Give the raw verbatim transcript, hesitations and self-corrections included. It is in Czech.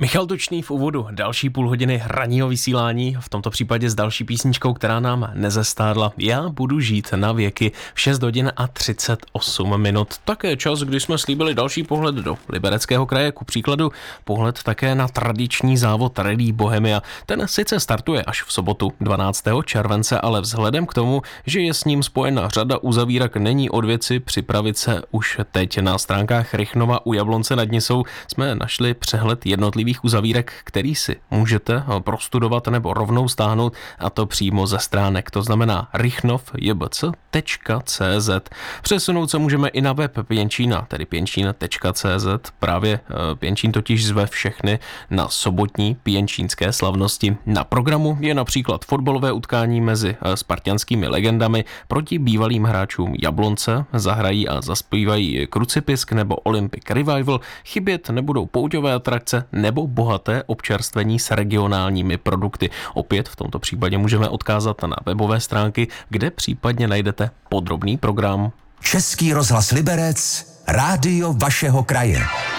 Michal Tučný v úvodu další půl hodiny ranního vysílání, v tomto případě s další písničkou, která nám nezestárla. Já budu žít na věky v šest hodin a třicet osm minut. Také čas, kdy jsme slíbili další pohled do Libereckého kraje, ku příkladu pohled také na tradiční závod Rallye Bohemia. Ten sice startuje až v sobotu dvanáctého července, ale vzhledem k tomu, že je s ním spojena řada uzavírek, není od věci připravit se už teď. Na stránkách Rychnova u Jablonce nad Nisou jsme našli přehled jednotlivých uzavírek, který si můžete prostudovat nebo rovnou stáhnout, a to přímo ze stránek. To znamená rychnov j b c tečka c z. Přesunout se můžeme i na web Pěnčína, tedy pěnčín tečka c z. Právě Pěnčín totiž zve všechny na sobotní pěnčínské slavnosti. Na programu je například fotbalové utkání mezi spartanskými legendami proti bývalým hráčům Jablonce. Zahrají a zaspívají Krucipisk nebo Olympic Revival. Chybět nebudou pouťové atrakce nebo bohaté občerstvení s regionálními produkty. Opět v tomto případě můžeme odkázat na webové stránky, kde případně najdete podrobný program. Český rozhlas Liberec, rádio vašeho kraje.